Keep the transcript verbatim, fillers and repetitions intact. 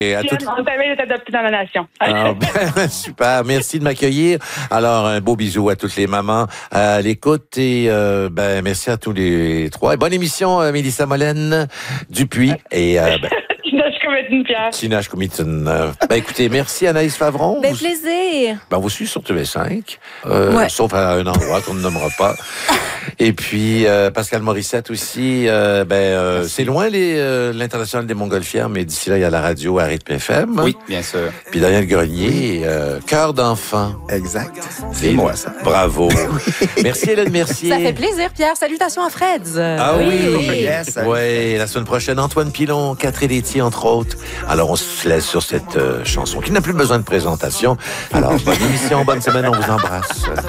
Et à Puis, toutes... on t'avait été adopté dans la nation. Ah, ben, super, merci de m'accueillir. Alors, un beau bisou à toutes les mamans à l'écoute et euh, ben merci à tous les trois. Et bonne émission, euh, Mélissa Molène Dupuis et euh, ben, Tinashe comme une pierre. Tinashe Comitten. Euh, ben écoutez, merci Anaïs Favron. Ben, Vous- plaisir. Ben, on vous suit sur T V cinq, euh, Ouais. sauf à un endroit qu'on ne nommera pas. Et puis, euh, Pascal Morissette aussi, euh, ben, euh, c'est loin les, euh, l'International des Montgolfières, mais d'ici là, il y a la radio à Rythme F M. Oui, bien sûr. Puis Daniel Grenier, euh, Cœur d'enfant. Exact. C'est C'est moi, ça. Bravo. Merci Hélène Mercier. Ça fait plaisir, Pierre. Salutations à Freds. Ah oui, Yes, salut. ouais, la semaine prochaine, Antoine Pilon, Catherine Laitier, entre autres. Alors, on se laisse sur cette euh, chanson qui n'a plus besoin de présentation. Alors, bonne émission, bonne semaine, on vous embrasse.